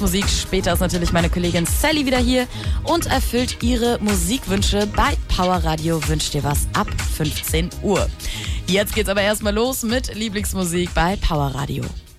Musik. Später ist natürlich meine Kollegin Sally wieder hier und erfüllt ihre Musikwünsche bei Power Radio Wünsch dir was ab 15 Uhr. Jetzt geht's aber erstmal los mit Lieblingsmusik bei Power Radio.